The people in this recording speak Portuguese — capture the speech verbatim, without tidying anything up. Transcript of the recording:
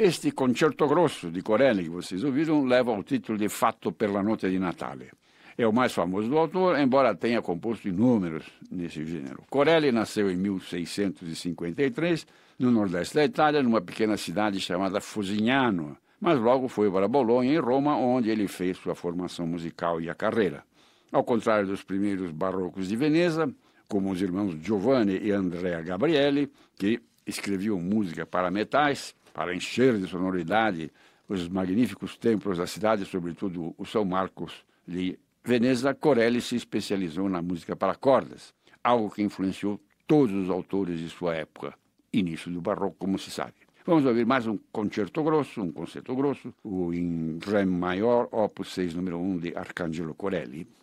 Este concerto grosso di Corelli, que vocês ouviram, leva o título de Fatto per la notte di Natale. É o mais famoso do autor, embora tenha composto inúmeros nesse gênero. Corelli nasceu em mil seiscentos e cinquenta e três, no nordeste da Itália, numa pequena cidade chamada Fusignano, mas logo foi para Bolonha, em Roma, onde ele fez sua formação musical e a carreira. Ao contrário dos primeiros barrocos de Veneza, como os irmãos Giovanni e Andrea Gabrielli, que escreviam música para metais, para encher de sonoridade os magníficos templos da cidade, sobretudo o São Marcos de Veneza, Corelli se especializou na música para cordas, algo que influenciou todos os autores de sua época, início do barroco, como se sabe. Vamos ouvir mais um concerto grosso, um concerto grosso, o em Ré maior, opus seis, número um, de Arcangelo Corelli.